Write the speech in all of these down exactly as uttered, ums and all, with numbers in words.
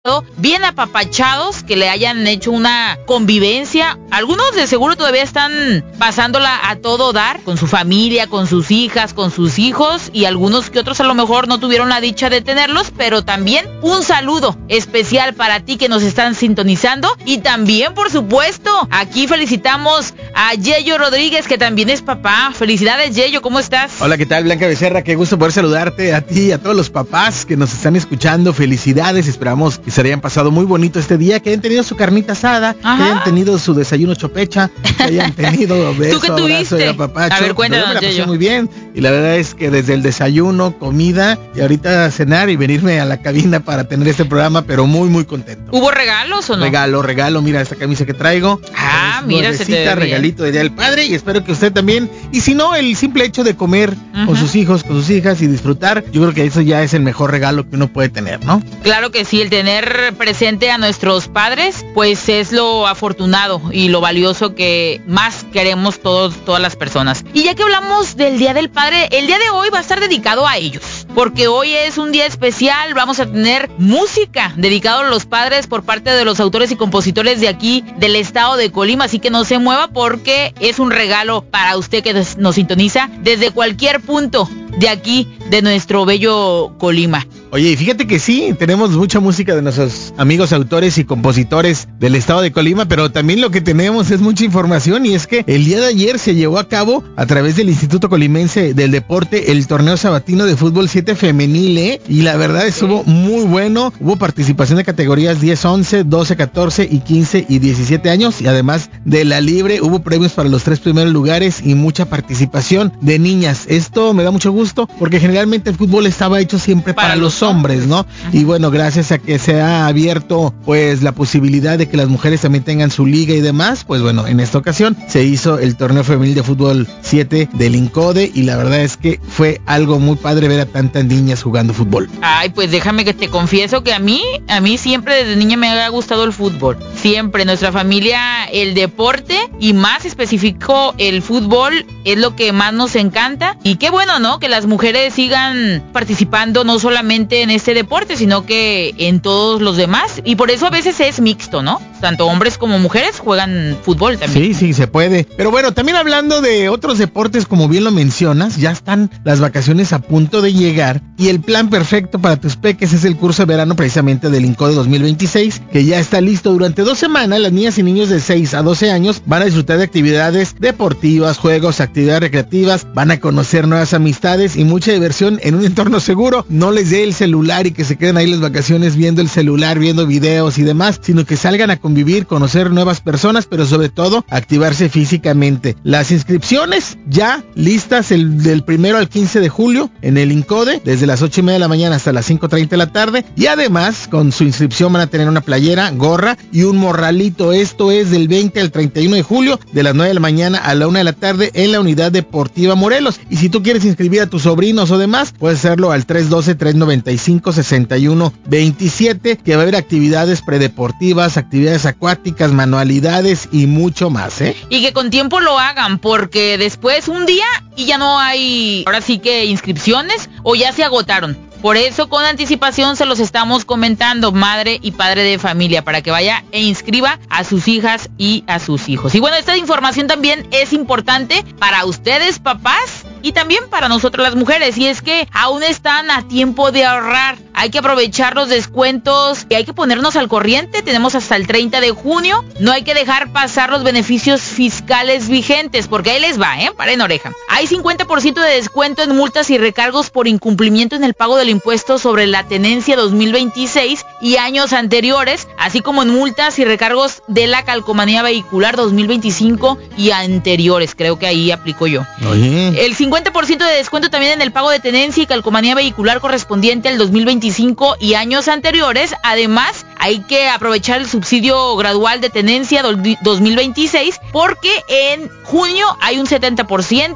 bien apapachados, que le hayan hecho una convivencia. Algunos de seguro todavía están pasándola a todo dar, con su familia, con sus hijas, con sus hijos, y algunos que otros a lo mejor no tuvieron la dicha de tenerlos, pero también un saludo especial para ti que nos están sintonizando. Y también, por supuesto, aquí felicitamos a Yeyo Rodríguez, que también es papá. Felicidades, Yeyo, ¿cómo estás? Hola, ¿qué tal, Blanca Becerra? Qué gusto poder saludarte a ti y a todos los papás que nos están escuchando. Felicidades, esperamos que se hayan pasado muy bonito este día, que hayan tenido su carnita asada, Ajá. que hayan tenido su desayuno chopecha, que hayan tenido beso, ¿Tú qué abrazo tuviste? y apapacho. A ver, cuéntanos, Yo me la pasé Yeyo. muy bien, y la verdad es que desde el desayuno, comida, y ahorita cenar y venirme a la cabina para tener este programa, pero muy, muy contento. ¿Hubo regalos o no? Regalo, regalo, mira esta camisa que traigo. Ah, es mira, se te ve bien. Regalito de Día del Padre, y espero que usted también. Y si no, el simple hecho de comer uh-huh. con sus hijos, con sus hijas y disfrutar, yo creo que eso ya es el mejor regalo que uno puede tener, ¿no? Claro que sí, el tener presente a nuestros padres, pues es lo afortunado y lo valioso que más queremos todos, todas las personas. Y ya que hablamos del Día del Padre, el día de hoy va a estar dedicado a ellos, porque hoy es un día especial. Vamos a tener música dedicado a los padres por parte de los autores y compositores de aquí del estado de Colima, así que no se mueva porque es un regalo para usted que nos sintoniza desde cualquier punto de aquí, de nuestro bello Colima. Oye, fíjate que sí, tenemos mucha música de nuestros amigos autores y compositores del estado de Colima, pero también lo que tenemos es mucha información, y es que el día de ayer se llevó a cabo a través del Instituto Colimense del Deporte el torneo sabatino de fútbol siete femenil, ¿eh? Y la verdad estuvo muy bueno. Hubo participación de categorías diez, once, doce, catorce y quince y diecisiete años, y además de la libre hubo premios para los tres primeros lugares y mucha participación de niñas. Esto me da mucho gusto porque generalmente el fútbol estaba hecho siempre para, para los hombres, ¿no? Y bueno, gracias a que se ha abierto pues la posibilidad de que las mujeres también tengan su liga y demás, pues bueno, en esta ocasión se hizo el torneo femenil de fútbol siete del INCODE, y la verdad es que fue algo muy padre ver a tantas niñas jugando fútbol. Ay, pues déjame que te confieso que a mí, a mí siempre desde niña me ha gustado el fútbol. Siempre, en nuestra familia el deporte, y más específico el fútbol, es lo que más nos encanta. Y qué bueno, ¿no? Que las mujeres sigan participando no solamente en este deporte, sino que en todos los demás, y por eso a veces es mixto, ¿no? Tanto hombres como mujeres juegan fútbol también. Sí, sí, se puede. Pero bueno, también hablando de otros deportes, como bien lo mencionas, ya están las vacaciones a punto de llegar, y el plan perfecto para tus peques es el curso de verano precisamente del INCODE dos mil veintiséis, que ya está listo. Durante dos semanas, las niñas y niños de seis a doce años van a disfrutar de actividades deportivas, juegos, actividades recreativas, van a conocer nuevas amistades y mucha diversión en un entorno seguro. No les dé el celular y que se queden ahí las vacaciones viendo el celular, viendo videos y demás, sino que salgan a convivir, conocer nuevas personas, pero sobre todo activarse físicamente. Las inscripciones ya listas el del primero al quince de julio en el INCODE, desde las ocho y media de la mañana hasta las cinco treinta de la tarde, y además con su inscripción van a tener una playera, gorra y un morralito. Esto es del veinte al treinta y uno de julio, de las nueve de la mañana a la una de la tarde en la Unidad Deportiva Morelos. Y si tú quieres inscribir a tus sobrinos o demás, puedes hacerlo al tres uno dos, tres nueve cinco, seis uno dos siete, que va a haber actividades predeportivas, actividades acuáticas, manualidades y mucho más, ¿eh? Y que con tiempo lo hagan, porque después un día y ya no hay, ahora sí que inscripciones, o ya se agotaron. Por eso con anticipación se los estamos comentando, madre y padre de familia, para que vaya e inscriba a sus hijas y a sus hijos. Y bueno, esta información también es importante para ustedes, papás, y también para nosotros las mujeres, y es que aún están a tiempo de ahorrar. Hay que aprovechar los descuentos y hay que ponernos al corriente. Tenemos hasta el treinta de junio. No hay que dejar pasar los beneficios fiscales vigentes, porque ahí les va, ¿eh? Paren oreja. Hay cincuenta por ciento de descuento en multas y recargos por incumplimiento en el pago del impuesto sobre la tenencia dos mil veintiséis y años anteriores, así como en multas y recargos de la calcomanía vehicular dos mil veinticinco y anteriores. Creo que ahí aplico yo. Oye. El cincuenta por ciento de descuento también en el pago de tenencia y calcomanía vehicular correspondiente al dos mil veinticinco y años anteriores. Además, hay que aprovechar el subsidio gradual de tenencia dos mil veintiséis, porque en junio hay un setenta por ciento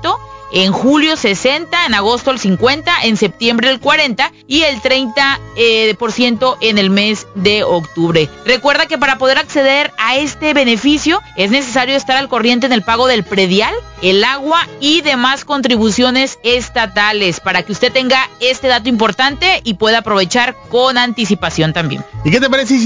en julio sesenta, en agosto el cincuenta, en septiembre el cuarenta y el treinta eh, por ciento en el mes de octubre. Recuerda que para poder acceder a este beneficio es necesario estar al corriente en el pago del predial, el agua y demás contribuciones estatales, para que usted tenga este dato importante y pueda aprovechar con anticipación también. ¿Y qué te parece si